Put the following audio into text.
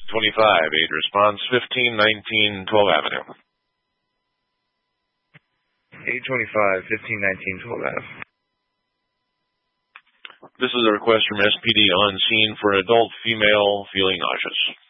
aid response, 1519 12th Avenue. 825, 1519 12th Ave. This is a request from SPD on scene for an adult female feeling nauseous.